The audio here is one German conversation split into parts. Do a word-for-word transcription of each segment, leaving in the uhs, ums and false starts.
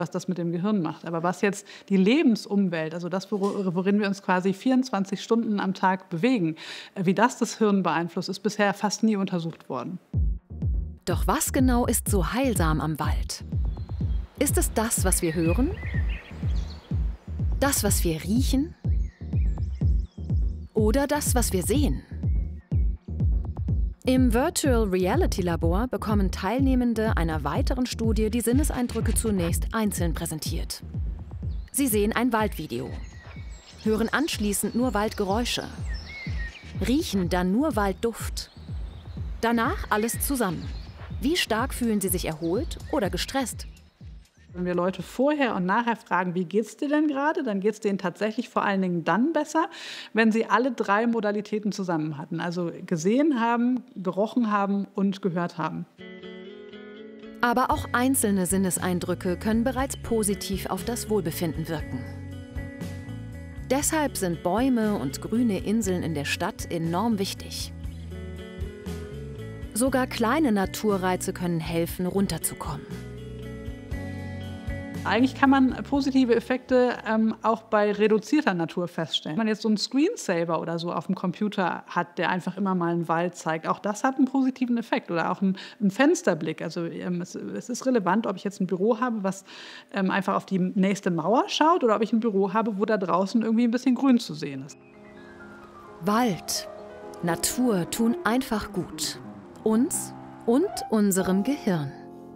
was das mit dem Gehirn macht. Aber was jetzt die Lebensumwelt, also das, worin wir uns quasi vierundzwanzig Stunden am Tag bewegen, wie das das Hirn beeinflusst, ist bisher fast nie untersucht worden. Doch was genau ist so heilsam am Wald? Ist es das, was wir hören? Das, was wir riechen? Oder das, was wir sehen? Im Virtual Reality Labor bekommen Teilnehmende einer weiteren Studie die Sinneseindrücke zunächst einzeln präsentiert. Sie sehen ein Waldvideo, hören anschließend nur Waldgeräusche, riechen dann nur Waldduft. Danach alles zusammen. Wie stark fühlen sie sich erholt oder gestresst? Wenn wir Leute vorher und nachher fragen, wie geht's dir denn gerade, dann geht es denen tatsächlich vor allen Dingen dann besser, wenn sie alle drei Modalitäten zusammen hatten. Also gesehen haben, gerochen haben und gehört haben. Aber auch einzelne Sinneseindrücke können bereits positiv auf das Wohlbefinden wirken. Deshalb sind Bäume und grüne Inseln in der Stadt enorm wichtig. Sogar kleine Naturreize können helfen, runterzukommen. Eigentlich kann man positive Effekte ähm, auch bei reduzierter Natur feststellen. Wenn man jetzt so einen Screensaver oder so auf dem Computer hat, der einfach immer mal einen Wald zeigt, auch das hat einen positiven Effekt. Oder auch einen, einen Fensterblick. Also ähm, es, es ist relevant, ob ich jetzt ein Büro habe, was ähm, einfach auf die nächste Mauer schaut, oder ob ich ein Büro habe, wo da draußen irgendwie ein bisschen Grün zu sehen ist. Wald, Natur tun einfach gut. Uns und unserem Gehirn.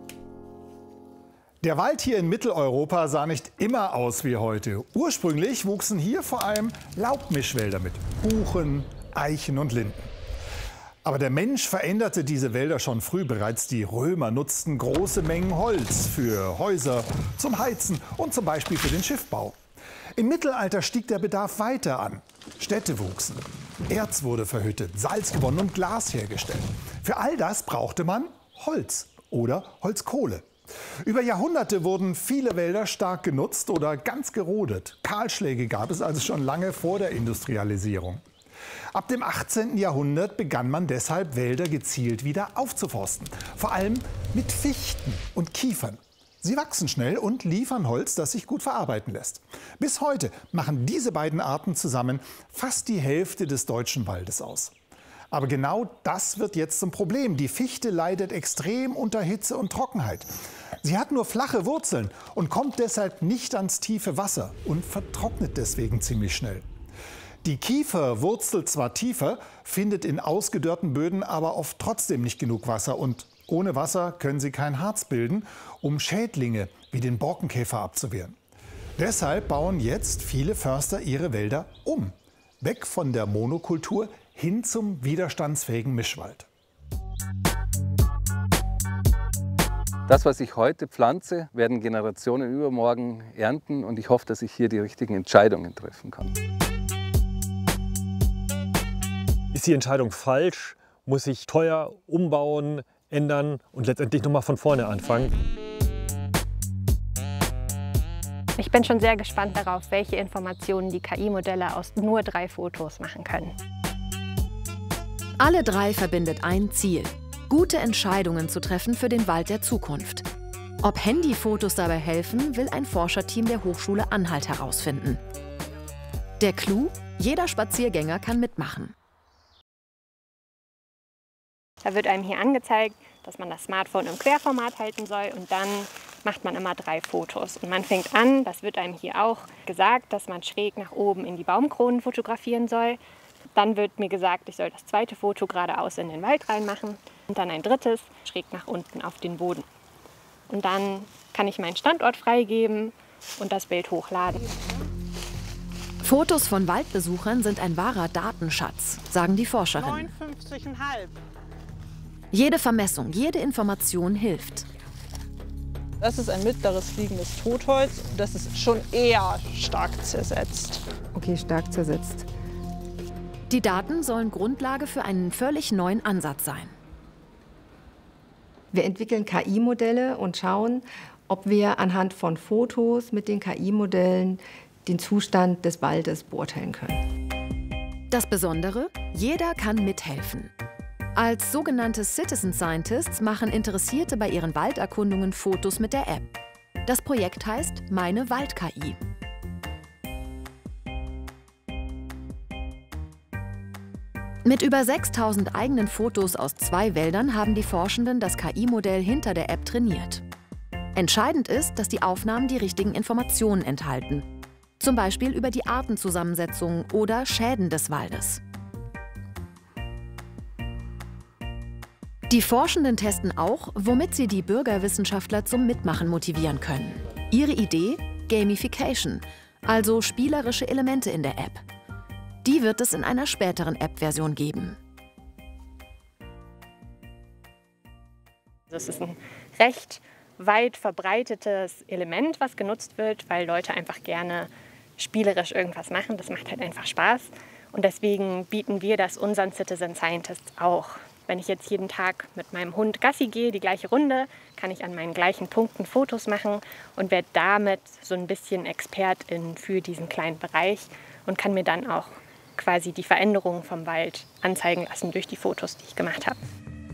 Der Wald hier in Mitteleuropa sah nicht immer aus wie heute. Ursprünglich wuchsen hier vor allem Laubmischwälder mit Buchen, Eichen und Linden. Aber der Mensch veränderte diese Wälder schon früh. Bereits die Römer nutzten große Mengen Holz für Häuser, zum Heizen und zum Beispiel für den Schiffbau. Im Mittelalter stieg der Bedarf weiter an. Städte wuchsen, Erz wurde verhüttet, Salz gewonnen und Glas hergestellt. Für all das brauchte man Holz oder Holzkohle. Über Jahrhunderte wurden viele Wälder stark genutzt oder ganz gerodet. Kahlschläge gab es also schon lange vor der Industrialisierung. Ab dem achtzehnten Jahrhundert begann man deshalb, Wälder gezielt wieder aufzuforsten. Vor allem mit Fichten und Kiefern. Sie wachsen schnell und liefern Holz, das sich gut verarbeiten lässt. Bis heute machen diese beiden Arten zusammen fast die Hälfte des deutschen Waldes aus. Aber genau das wird jetzt zum Problem. Die Fichte leidet extrem unter Hitze und Trockenheit. Sie hat nur flache Wurzeln und kommt deshalb nicht ans tiefe Wasser und vertrocknet deswegen ziemlich schnell. Die Kiefer wurzelt zwar tiefer, findet in ausgedörrten Böden aber oft trotzdem nicht genug Wasser. Und ohne Wasser können sie kein Harz bilden, um Schädlinge wie den Borkenkäfer abzuwehren. Deshalb bauen jetzt viele Förster ihre Wälder um. Weg von der Monokultur hin zum widerstandsfähigen Mischwald. Das, was ich heute pflanze, werden Generationen übermorgen ernten, und ich hoffe, dass ich hier die richtigen Entscheidungen treffen kann. Ist die Entscheidung falsch? Muss ich teuer umbauen, ändern und letztendlich nochmal von vorne anfangen? Ich bin schon sehr gespannt darauf, welche Informationen die K I-Modelle aus nur drei Fotos machen können. Alle drei verbindet ein Ziel: gute Entscheidungen zu treffen für den Wald der Zukunft. Ob Handyfotos dabei helfen, will ein Forscherteam der Hochschule Anhalt herausfinden. Der Clou: jeder Spaziergänger kann mitmachen. Da wird einem hier angezeigt, dass man das Smartphone im Querformat halten soll, und dann macht man immer drei Fotos. Und man fängt an, das wird einem hier auch gesagt, dass man schräg nach oben in die Baumkronen fotografieren soll. Dann wird mir gesagt, ich soll das zweite Foto geradeaus in den Wald reinmachen und dann ein drittes schräg nach unten auf den Boden. Und dann kann ich meinen Standort freigeben und das Bild hochladen. Fotos von Waldbesuchern sind ein wahrer Datenschatz, sagen die Forscherinnen. neunundfünfzig Komma fünf. Jede Vermessung, jede Information hilft. Das ist ein mittleres fliegendes Totholz. Das ist schon eher stark zersetzt. Okay, stark zersetzt. Die Daten sollen Grundlage für einen völlig neuen Ansatz sein. Wir entwickeln K I-Modelle und schauen, ob wir anhand von Fotos mit den K I-Modellen den Zustand des Waldes beurteilen können. Das Besondere: jeder kann mithelfen. Als sogenannte Citizen Scientists machen Interessierte bei ihren Walderkundungen Fotos mit der App. Das Projekt heißt Meine Wald-K I. Mit über sechstausend eigenen Fotos aus zwei Wäldern haben die Forschenden das K I-Modell hinter der App trainiert. Entscheidend ist, dass die Aufnahmen die richtigen Informationen enthalten. Zum Beispiel über die Artenzusammensetzung oder Schäden des Waldes. Die Forschenden testen auch, womit sie die Bürgerwissenschaftler zum Mitmachen motivieren können. Ihre Idee? Gamification, also spielerische Elemente in der App. Die wird es in einer späteren App-Version geben. Das ist ein recht weit verbreitetes Element, was genutzt wird, weil Leute einfach gerne spielerisch irgendwas machen. Das macht halt einfach Spaß. Und deswegen bieten wir das unseren Citizen Scientists auch. Wenn ich jetzt jeden Tag mit meinem Hund Gassi gehe, die gleiche Runde, kann ich an meinen gleichen Punkten Fotos machen und werde damit so ein bisschen Expertin für diesen kleinen Bereich und kann mir dann auch quasi die Veränderungen vom Wald anzeigen lassen durch die Fotos, die ich gemacht habe.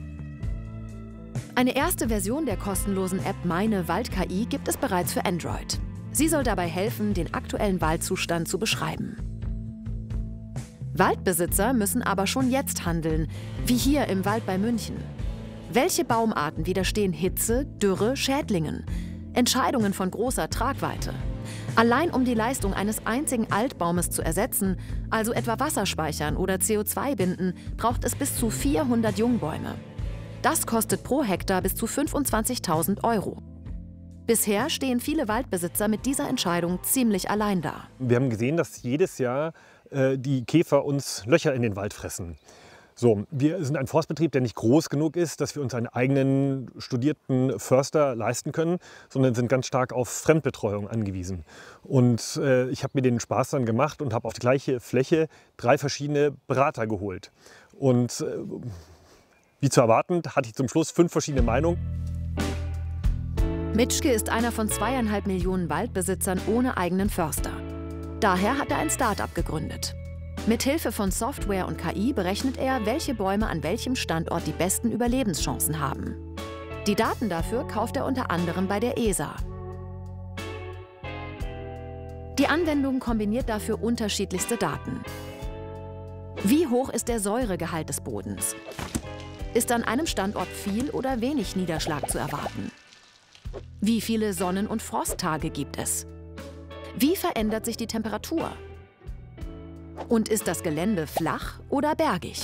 Eine erste Version der kostenlosen App Meine Wald-K I gibt es bereits für Android. Sie soll dabei helfen, den aktuellen Waldzustand zu beschreiben. Waldbesitzer müssen aber schon jetzt handeln, wie hier im Wald bei München. Welche Baumarten widerstehen Hitze, Dürre, Schädlingen? Entscheidungen von großer Tragweite. Allein um die Leistung eines einzigen Altbaumes zu ersetzen, also etwa Wasser speichern oder C O zwei binden, braucht es bis zu vierhundert Jungbäume. Das kostet pro Hektar bis zu fünfundzwanzigtausend Euro. Bisher stehen viele Waldbesitzer mit dieser Entscheidung ziemlich allein da. Wir haben gesehen, dass jedes Jahr äh, die Käfer uns Löcher in den Wald fressen. So, wir sind ein Forstbetrieb, der nicht groß genug ist, dass wir uns einen eigenen studierten Förster leisten können, sondern sind ganz stark auf Fremdbetreuung angewiesen. Und äh, ich habe mir den Spaß dann gemacht und habe auf die gleiche Fläche drei verschiedene Berater geholt. Und äh, wie zu erwarten, hatte ich zum Schluss fünf verschiedene Meinungen. Mitschke ist einer von zweieinhalb Millionen Waldbesitzern ohne eigenen Förster. Daher hat er ein Start-up gegründet. Mithilfe von Software und K I berechnet er, welche Bäume an welchem Standort die besten Überlebenschancen haben. Die Daten dafür kauft er unter anderem bei der E S A. Die Anwendung kombiniert dafür unterschiedlichste Daten. Wie hoch ist der Säuregehalt des Bodens? Ist an einem Standort viel oder wenig Niederschlag zu erwarten? Wie viele Sonnen- und Frosttage gibt es? Wie verändert sich die Temperatur? Und ist das Gelände flach oder bergig?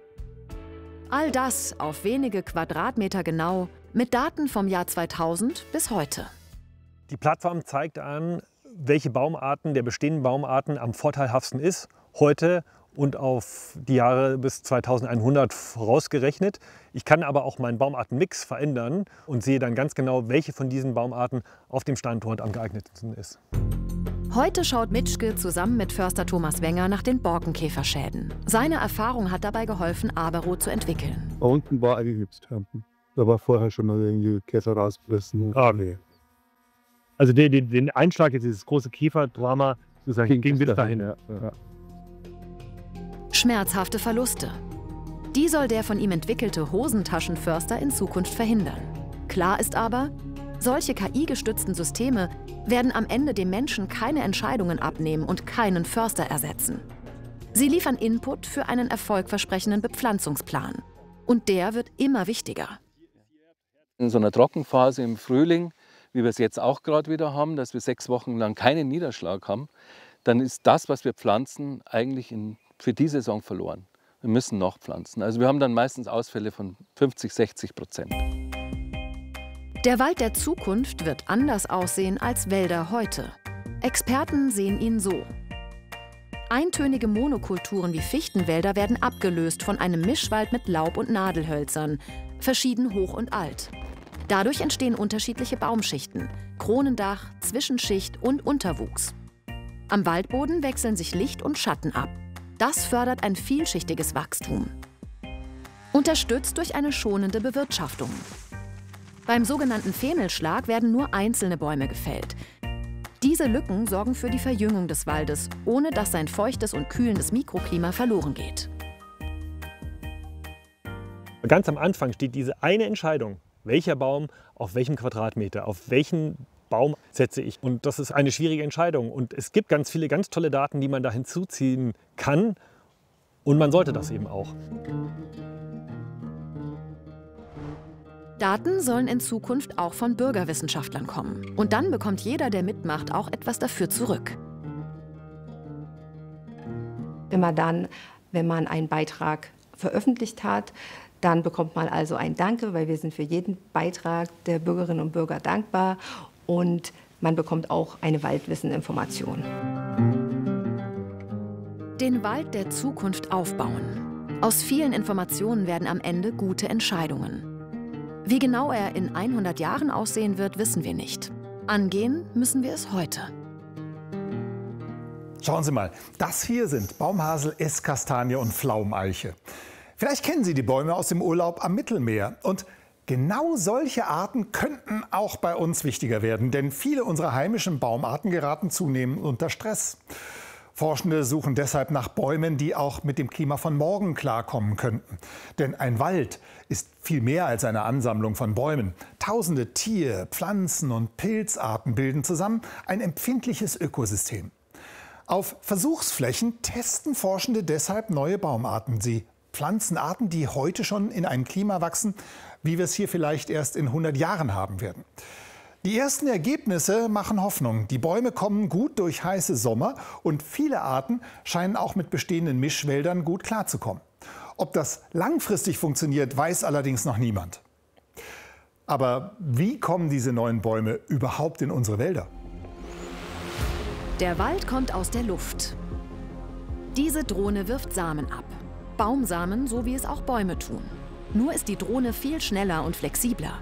All das auf wenige Quadratmeter genau mit Daten vom Jahr zweitausend bis heute. Die Plattform zeigt an, welche Baumarten der bestehenden Baumarten am vorteilhaftesten ist, heute und auf die Jahre bis zweitausendeinhundert vorausgerechnet. Ich kann aber auch meinen Baumartenmix verändern und sehe dann ganz genau, welche von diesen Baumarten auf dem Standort am geeignetsten ist. Heute schaut Mitschke zusammen mit Förster Thomas Wenger nach den Borkenkäferschäden. Seine Erfahrung hat dabei geholfen, Abero zu entwickeln. Da unten war eigentlich nichts zu ernten. Da war vorher schon noch irgendwie Käfer rausgerissen. Ah, nee. Also den, den, den Einschlag, dieses große Käferdrama, sozusagen, ging bis dahin. Ja. Ja. Schmerzhafte Verluste. Die soll der von ihm entwickelte Hosentaschenförster in Zukunft verhindern. Klar ist aber, solche K I-gestützten Systeme werden am Ende dem Menschen keine Entscheidungen abnehmen und keinen Förster ersetzen. Sie liefern Input für einen erfolgversprechenden Bepflanzungsplan. Und der wird immer wichtiger. In so einer Trockenphase im Frühling, wie wir es jetzt auch gerade wieder haben, dass wir sechs Wochen lang keinen Niederschlag haben, dann ist das, was wir pflanzen, eigentlich in, für die Saison verloren. Wir müssen noch pflanzen. Also wir haben dann meistens Ausfälle von fünfzig, sechzig Prozent. Der Wald der Zukunft wird anders aussehen als Wälder heute. Experten sehen ihn so. Eintönige Monokulturen wie Fichtenwälder werden abgelöst von einem Mischwald mit Laub- und Nadelhölzern, verschieden hoch und alt. Dadurch entstehen unterschiedliche Baumschichten, Kronendach, Zwischenschicht und Unterwuchs. Am Waldboden wechseln sich Licht und Schatten ab. Das fördert ein vielschichtiges Wachstum. Unterstützt durch eine schonende Bewirtschaftung. Beim sogenannten Fehmelschlag werden nur einzelne Bäume gefällt. Diese Lücken sorgen für die Verjüngung des Waldes, ohne dass sein feuchtes und kühlendes Mikroklima verloren geht. Ganz am Anfang steht diese eine Entscheidung, welcher Baum auf welchem Quadratmeter, auf welchen Baum setze ich? Und das ist eine schwierige Entscheidung. Und es gibt ganz viele ganz tolle Daten, die man da hinzuziehen kann. Und man sollte das eben auch. Daten sollen in Zukunft auch von Bürgerwissenschaftlern kommen. Und dann bekommt jeder, der mitmacht, auch etwas dafür zurück. Immer dann, wenn man einen Beitrag veröffentlicht hat, dann bekommt man also ein Danke, weil wir sind für jeden Beitrag der Bürgerinnen und Bürger dankbar. Und man bekommt auch eine Waldwisseninformation. Den Wald der Zukunft aufbauen. Aus vielen Informationen werden am Ende gute Entscheidungen. Wie genau er in hundert Jahren aussehen wird, wissen wir nicht. Angehen müssen wir es heute. Schauen Sie mal, das hier sind Baumhasel, Esskastanie und Pflaumeiche. Vielleicht kennen Sie die Bäume aus dem Urlaub am Mittelmeer. Und genau solche Arten könnten auch bei uns wichtiger werden, denn viele unserer heimischen Baumarten geraten zunehmend unter Stress. Forschende suchen deshalb nach Bäumen, die auch mit dem Klima von morgen klarkommen könnten. Denn ein Wald ist viel mehr als eine Ansammlung von Bäumen. Tausende Tier-, Pflanzen- und Pilzarten bilden zusammen ein empfindliches Ökosystem. Auf Versuchsflächen testen Forschende deshalb neue Baumarten. Sie pflanzen Arten, die heute schon in ein Klima wachsen, wie wir es hier vielleicht erst in hundert Jahren haben werden. Die ersten Ergebnisse machen Hoffnung. Die Bäume kommen gut durch heiße Sommer und viele Arten scheinen auch mit bestehenden Mischwäldern gut klarzukommen. Ob das langfristig funktioniert, weiß allerdings noch niemand. Aber wie kommen diese neuen Bäume überhaupt in unsere Wälder? Der Wald kommt aus der Luft. Diese Drohne wirft Samen ab. Baumsamen, so wie es auch Bäume tun. Nur ist die Drohne viel schneller und flexibler.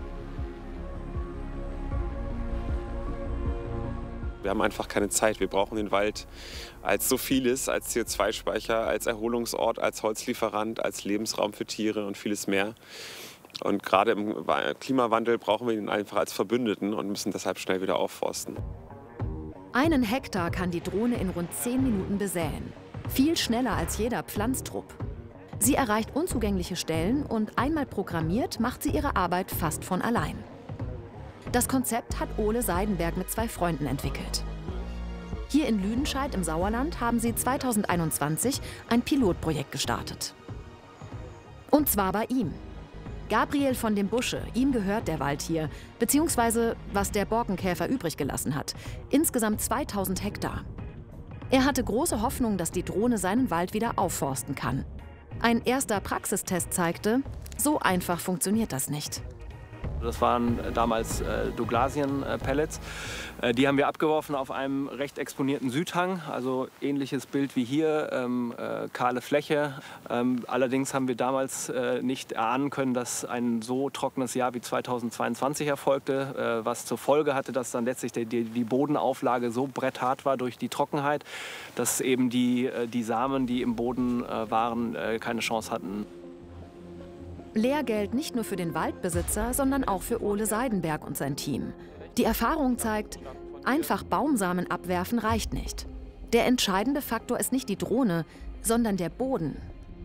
Wir haben einfach keine Zeit. Wir brauchen den Wald als so vieles, als C O zwei Speicher, als Erholungsort, als Holzlieferant, als Lebensraum für Tiere und vieles mehr. Und gerade im Klimawandel brauchen wir ihn einfach als Verbündeten und müssen deshalb schnell wieder aufforsten. Einen Hektar kann die Drohne in rund zehn Minuten besäen. Viel schneller als jeder Pflanztrupp. Sie erreicht unzugängliche Stellen und einmal programmiert, macht sie ihre Arbeit fast von allein. Das Konzept hat Ole Seidenberg mit zwei Freunden entwickelt. Hier in Lüdenscheid im Sauerland haben sie zweitausendeinundzwanzig ein Pilotprojekt gestartet. Und zwar bei ihm. Gabriel von dem Busche, ihm gehört der Wald hier, beziehungsweise was der Borkenkäfer übrig gelassen hat. Insgesamt zweitausend Hektar. Er hatte große Hoffnung, dass die Drohne seinen Wald wieder aufforsten kann. Ein erster Praxistest zeigte, so einfach funktioniert das nicht. Das waren damals äh, Douglasien-Pellets. Äh, die haben wir abgeworfen auf einem recht exponierten Südhang, also ähnliches Bild wie hier, ähm, äh, kahle Fläche. Ähm, allerdings haben wir damals äh, nicht erahnen können, dass ein so trockenes Jahr wie zweitausendzweiundzwanzig erfolgte, äh, was zur Folge hatte, dass dann letztlich die, die Bodenauflage so bretthart war durch die Trockenheit, dass eben die, äh, die Samen, die im Boden äh, waren, äh, keine Chance hatten. Lehrgeld nicht nur für den Waldbesitzer, sondern auch für Ole Seidenberg und sein Team. Die Erfahrung zeigt, einfach Baumsamen abwerfen reicht nicht. Der entscheidende Faktor ist nicht die Drohne, sondern der Boden.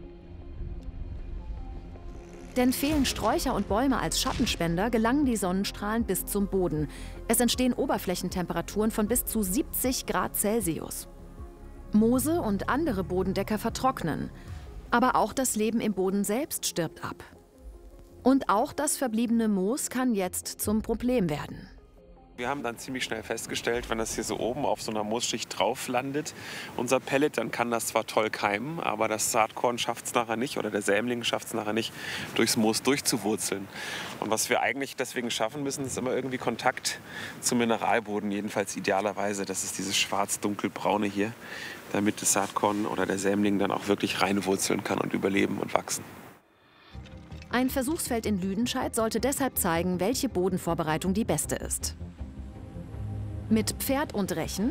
Denn fehlen Sträucher und Bäume als Schattenspender, gelangen die Sonnenstrahlen bis zum Boden. Es entstehen Oberflächentemperaturen von bis zu siebzig Grad Celsius. Moose und andere Bodendecker vertrocknen. Aber auch das Leben im Boden selbst stirbt ab. Und auch das verbliebene Moos kann jetzt zum Problem werden. Wir haben dann ziemlich schnell festgestellt, wenn das hier so oben auf so einer Moosschicht drauf landet, unser Pellet, dann kann das zwar toll keimen, aber das Saatkorn schafft es nachher nicht oder der Sämling schafft es nachher nicht, durchs Moos durchzuwurzeln. Und was wir eigentlich deswegen schaffen müssen, ist immer irgendwie Kontakt zum Mineralboden, jedenfalls idealerweise. Das ist dieses schwarz-dunkelbraune hier, damit das Saatkorn oder der Sämling dann auch wirklich reinwurzeln kann und überleben und wachsen. Ein Versuchsfeld in Lüdenscheid sollte deshalb zeigen, welche Bodenvorbereitung die beste ist. Mit Pferd und Rechen,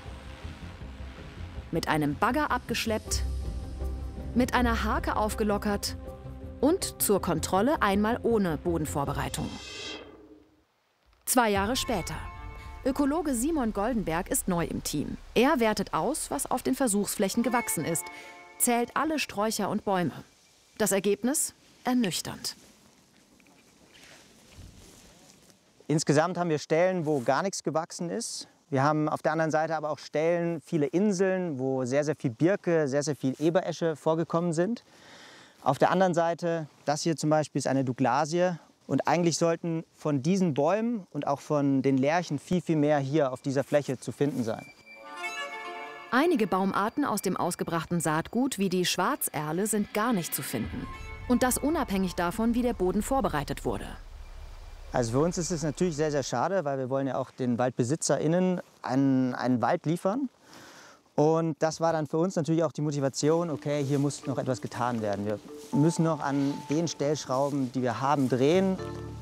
mit einem Bagger abgeschleppt, mit einer Hake aufgelockert und zur Kontrolle einmal ohne Bodenvorbereitung. Zwei Jahre später. Ökologe Simon Goldenberg ist neu im Team. Er wertet aus, was auf den Versuchsflächen gewachsen ist, zählt alle Sträucher und Bäume. Das Ergebnis? Ernüchternd. Insgesamt haben wir Stellen, wo gar nichts gewachsen ist. Wir haben auf der anderen Seite aber auch Stellen, viele Inseln, wo sehr, sehr viel Birke, sehr, sehr viel Eberesche vorgekommen sind. Auf der anderen Seite, das hier zum Beispiel ist eine Douglasie. Und eigentlich sollten von diesen Bäumen und auch von den Lärchen viel, viel mehr hier auf dieser Fläche zu finden sein. Einige Baumarten aus dem ausgebrachten Saatgut, wie die Schwarzerle, sind gar nicht zu finden. Und das unabhängig davon, wie der Boden vorbereitet wurde. Also für uns ist es natürlich sehr, sehr schade, weil wir wollen ja auch den WaldbesitzerInnen einen, einen Wald liefern. Und das war dann für uns natürlich auch die Motivation, okay, hier muss noch etwas getan werden. Wir müssen noch an den Stellschrauben, die wir haben, drehen.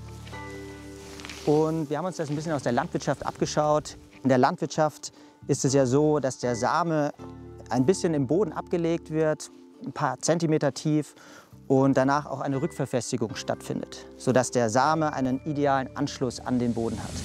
Und wir haben uns das ein bisschen aus der Landwirtschaft abgeschaut. In der Landwirtschaft ist es ja so, dass der Same ein bisschen im Boden abgelegt wird, ein paar Zentimeter tief, und danach auch eine Rückverfestigung stattfindet, sodass der Same einen idealen Anschluss an den Boden hat.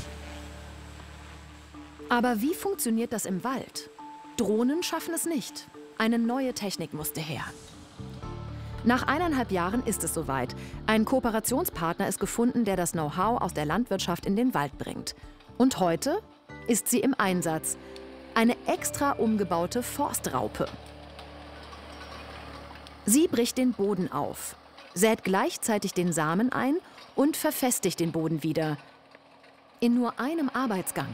Aber wie funktioniert das im Wald? Drohnen schaffen es nicht. Eine neue Technik musste her. Nach eineinhalb Jahren ist es soweit. Ein Kooperationspartner ist gefunden, der das Know-how aus der Landwirtschaft in den Wald bringt. Und heute ist sie im Einsatz. Eine extra umgebaute Forstraupe. Sie bricht den Boden auf, sät gleichzeitig den Samen ein und verfestigt den Boden wieder. In nur einem Arbeitsgang.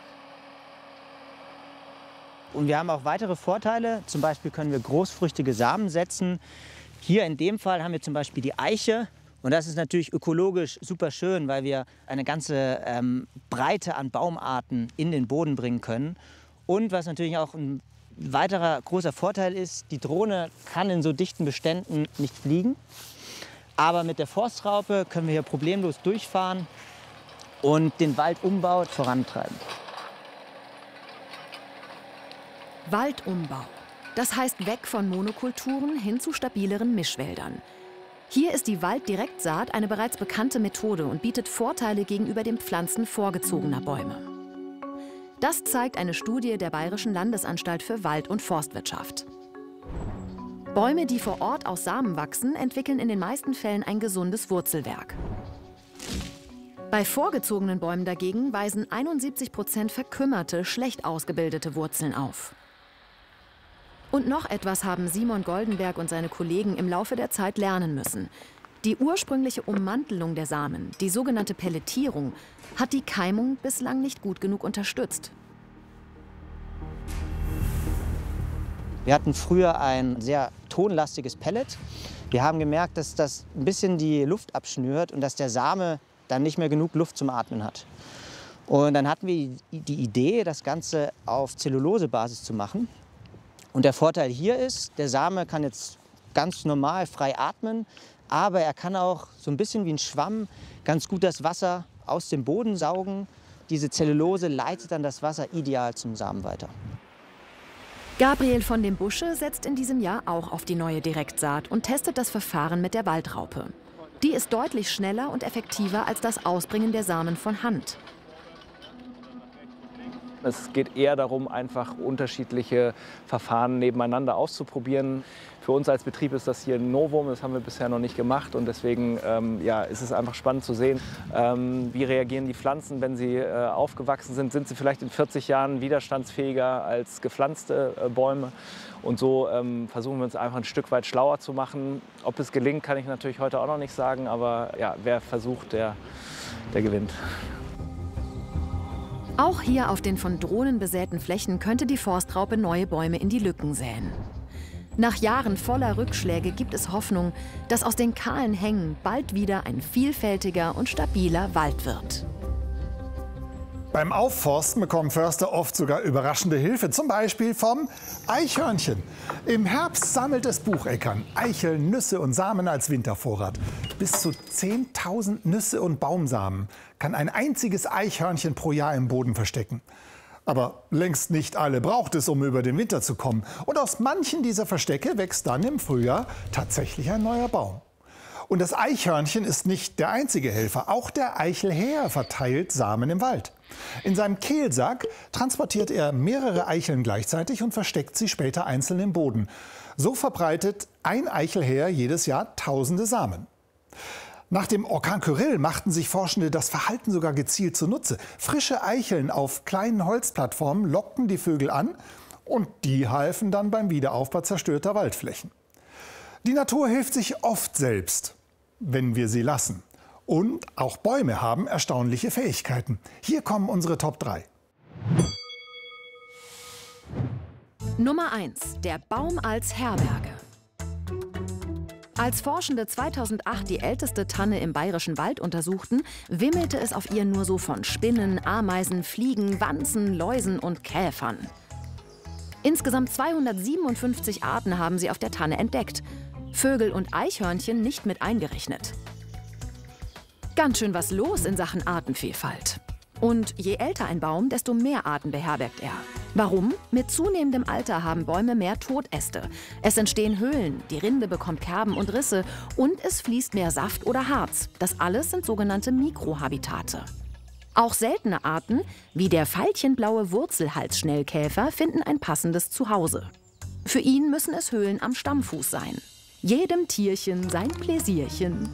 Und wir haben auch weitere Vorteile. Zum Beispiel können wir großfrüchtige Samen setzen. Hier in dem Fall haben wir zum Beispiel die Eiche. Und das ist natürlich ökologisch super schön, weil wir eine ganze ähm, Breite an Baumarten in den Boden bringen können. Und was natürlich auch ein weiterer großer Vorteil ist, die Drohne kann in so dichten Beständen nicht fliegen. Aber mit der Forstraupe können wir hier problemlos durchfahren und den Waldumbau vorantreiben. Waldumbau. Das heißt weg von Monokulturen hin zu stabileren Mischwäldern. Hier ist die Walddirektsaat eine bereits bekannte Methode und bietet Vorteile gegenüber dem Pflanzen vorgezogener Bäume. Das zeigt eine Studie der Bayerischen Landesanstalt für Wald- und Forstwirtschaft. Bäume, die vor Ort aus Samen wachsen, entwickeln in den meisten Fällen ein gesundes Wurzelwerk. Bei vorgezogenen Bäumen dagegen weisen einundsiebzig Prozent verkümmerte, schlecht ausgebildete Wurzeln auf. Und noch etwas haben Simon Goldenberg und seine Kollegen im Laufe der Zeit lernen müssen. Die ursprüngliche Ummantelung der Samen, die sogenannte Pelletierung, hat die Keimung bislang nicht gut genug unterstützt. Wir hatten früher ein sehr tonlastiges Pellet. Wir haben gemerkt, dass das ein bisschen die Luft abschnürt und dass der Same dann nicht mehr genug Luft zum Atmen hat. Und dann hatten wir die Idee, das Ganze auf Zellulosebasis zu machen. Und der Vorteil hier ist, der Same kann jetzt ganz normal frei atmen, aber er kann auch so ein bisschen wie ein Schwamm ganz gut das Wasser aus dem Boden saugen. Diese Zellulose leitet dann das Wasser ideal zum Samen weiter. Gabriel von dem Busche setzt in diesem Jahr auch auf die neue Direktsaat und testet das Verfahren mit der Waldraupe. Die ist deutlich schneller und effektiver als das Ausbringen der Samen von Hand. Es geht eher darum, einfach unterschiedliche Verfahren nebeneinander auszuprobieren. Für uns als Betrieb ist das hier ein Novum, das haben wir bisher noch nicht gemacht. Und deswegen ähm, ja, ist es einfach spannend zu sehen, ähm, wie reagieren die Pflanzen, wenn sie äh, aufgewachsen sind. Sind sie vielleicht in vierzig Jahren widerstandsfähiger als gepflanzte äh, Bäume? Und so ähm, versuchen wir uns einfach ein Stück weit schlauer zu machen. Ob es gelingt, kann ich natürlich heute auch noch nicht sagen. Aber ja, wer versucht, der, der gewinnt. Auch hier auf den von Drohnen besäten Flächen könnte die Forstraupe neue Bäume in die Lücken säen. Nach Jahren voller Rückschläge gibt es Hoffnung, dass aus den kahlen Hängen bald wieder ein vielfältiger und stabiler Wald wird. Beim Aufforsten bekommen Förster oft sogar überraschende Hilfe, zum Beispiel vom Eichhörnchen. Im Herbst sammelt es Bucheckern Eicheln, Nüsse und Samen als Wintervorrat. Bis zu zehntausend Nüsse und Baumsamen kann ein einziges Eichhörnchen pro Jahr im Boden verstecken. Aber längst nicht alle braucht es, um über den Winter zu kommen. Und aus manchen dieser Verstecke wächst dann im Frühjahr tatsächlich ein neuer Baum. Und das Eichhörnchen ist nicht der einzige Helfer. Auch der Eichelhäher verteilt Samen im Wald. In seinem Kehlsack transportiert er mehrere Eicheln gleichzeitig und versteckt sie später einzeln im Boden. So verbreitet ein Eichelhäher jedes Jahr tausende Samen. Nach dem Orkan Kyrill machten sich Forschende das Verhalten sogar gezielt zunutze. Frische Eicheln auf kleinen Holzplattformen lockten die Vögel an und die halfen dann beim Wiederaufbau zerstörter Waldflächen. Die Natur hilft sich oft selbst, wenn wir sie lassen. Und auch Bäume haben erstaunliche Fähigkeiten. Hier kommen unsere Top drei. Nummer eins. Der Baum als Herberge. Als Forschende zweitausendacht die älteste Tanne im Bayerischen Wald untersuchten, wimmelte es auf ihr nur so von Spinnen, Ameisen, Fliegen, Wanzen, Läusen und Käfern. Insgesamt zweihundertsiebenundfünfzig Arten haben sie auf der Tanne entdeckt. Vögel und Eichhörnchen nicht mit eingerechnet. Ganz schön was los in Sachen Artenvielfalt. Und je älter ein Baum, desto mehr Arten beherbergt er. Warum? Mit zunehmendem Alter haben Bäume mehr Totäste. Es entstehen Höhlen, die Rinde bekommt Kerben und Risse und es fließt mehr Saft oder Harz. Das alles sind sogenannte Mikrohabitate. Auch seltene Arten, wie der veilchenblaue Wurzelhalsschnellkäfer, finden ein passendes Zuhause. Für ihn müssen es Höhlen am Stammfuß sein. Jedem Tierchen sein Pläsierchen.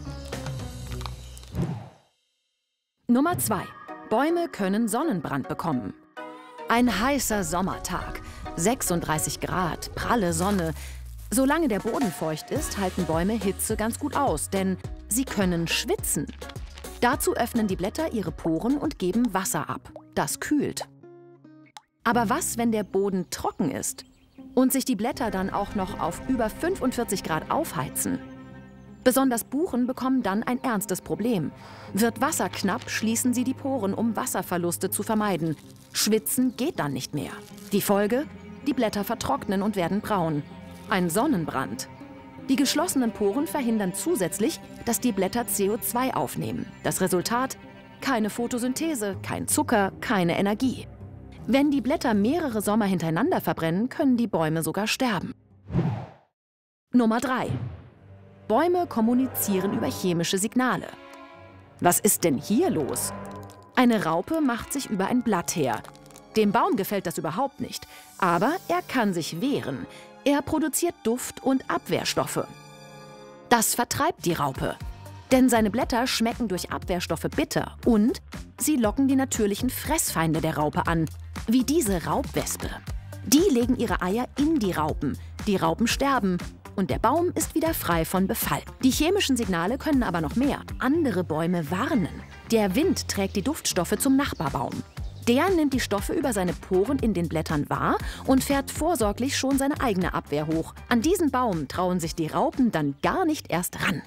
Nummer zwei. Bäume können Sonnenbrand bekommen. Ein heißer Sommertag, sechsunddreißig Grad, pralle Sonne. Solange der Boden feucht ist, halten Bäume Hitze ganz gut aus, denn sie können schwitzen. Dazu öffnen die Blätter ihre Poren und geben Wasser ab. Das kühlt. Aber was, wenn der Boden trocken ist und sich die Blätter dann auch noch auf über fünfundvierzig Grad aufheizen? Besonders Buchen bekommen dann ein ernstes Problem. Wird Wasser knapp, schließen sie die Poren, um Wasserverluste zu vermeiden. Schwitzen geht dann nicht mehr. Die Folge? Die Blätter vertrocknen und werden braun. Ein Sonnenbrand. Die geschlossenen Poren verhindern zusätzlich, dass die Blätter C O zwei aufnehmen. Das Resultat? Keine Photosynthese, kein Zucker, keine Energie. Wenn die Blätter mehrere Sommer hintereinander verbrennen, können die Bäume sogar sterben. Nummer drei. Bäume kommunizieren über chemische Signale. Was ist denn hier los? Eine Raupe macht sich über ein Blatt her. Dem Baum gefällt das überhaupt nicht, aber er kann sich wehren. Er produziert Duft- und Abwehrstoffe. Das vertreibt die Raupe, denn seine Blätter schmecken durch Abwehrstoffe bitter und sie locken die natürlichen Fressfeinde der Raupe an, wie diese Raubwespe. Die legen ihre Eier in die Raupen, die Raupen sterben und der Baum ist wieder frei von Befall. Die chemischen Signale können aber noch mehr. Andere Bäume warnen. Der Wind trägt die Duftstoffe zum Nachbarbaum. Der nimmt die Stoffe über seine Poren in den Blättern wahr und fährt vorsorglich schon seine eigene Abwehr hoch. An diesen Baum trauen sich die Raupen dann gar nicht erst ran.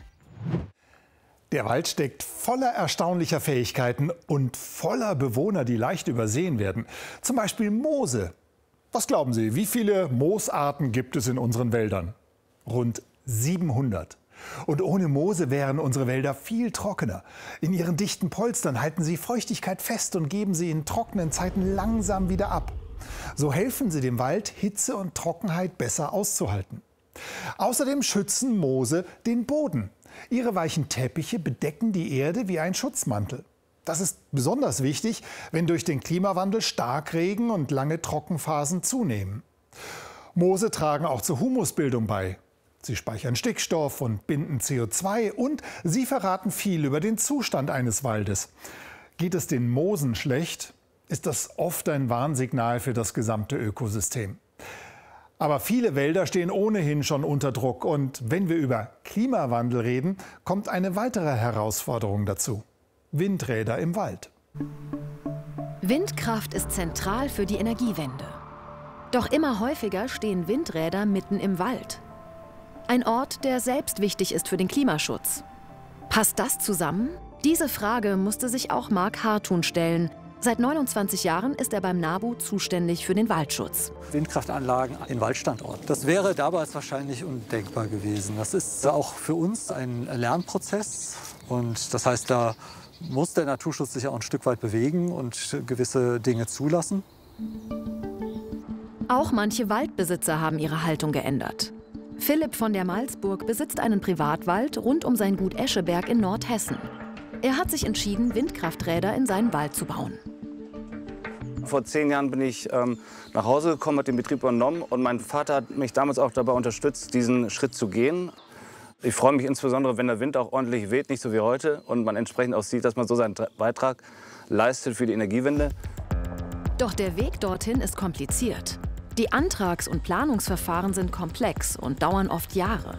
Der Wald steckt voller erstaunlicher Fähigkeiten und voller Bewohner, die leicht übersehen werden. Zum Beispiel Moose. Was glauben Sie, wie viele Moosarten gibt es in unseren Wäldern? Rund siebenhundert. Und ohne Moose wären unsere Wälder viel trockener. In ihren dichten Polstern halten sie Feuchtigkeit fest und geben sie in trockenen Zeiten langsam wieder ab. So helfen sie dem Wald, Hitze und Trockenheit besser auszuhalten. Außerdem schützen Moose den Boden. Ihre weichen Teppiche bedecken die Erde wie ein Schutzmantel. Das ist besonders wichtig, wenn durch den Klimawandel Starkregen und lange Trockenphasen zunehmen. Moose tragen auch zur Humusbildung bei. Sie speichern Stickstoff und binden C O zwei und sie verraten viel über den Zustand eines Waldes. Geht es den Moosen schlecht, ist das oft ein Warnsignal für das gesamte Ökosystem. Aber viele Wälder stehen ohnehin schon unter Druck und wenn wir über Klimawandel reden, kommt eine weitere Herausforderung dazu: Windräder im Wald. Windkraft ist zentral für die Energiewende. Doch immer häufiger stehen Windräder mitten im Wald. Ein Ort, der selbst wichtig ist für den Klimaschutz. Passt das zusammen? Diese Frage musste sich auch Mark Hartun stellen. Seit neunundzwanzig Jahren ist er beim NABU zuständig für den Waldschutz. Windkraftanlagen in Waldstandorten. Das wäre damals wahrscheinlich undenkbar gewesen. Das ist auch für uns ein Lernprozess. Und das heißt, da muss der Naturschutz sich auch ein Stück weit bewegen und gewisse Dinge zulassen. Auch manche Waldbesitzer haben ihre Haltung geändert. Philipp von der Malsburg besitzt einen Privatwald rund um sein Gut Escheberg in Nordhessen. Er hat sich entschieden, Windkrafträder in seinen Wald zu bauen. Vor zehn Jahren bin ich ähm, nach Hause gekommen, habe den Betrieb übernommen und mein Vater hat mich damals auch dabei unterstützt, diesen Schritt zu gehen. Ich freue mich insbesondere, wenn der Wind auch ordentlich weht, nicht so wie heute, und man entsprechend auch sieht, dass man so seinen Beitrag leistet für die Energiewende. Doch der Weg dorthin ist kompliziert. Die Antrags- und Planungsverfahren sind komplex und dauern oft Jahre.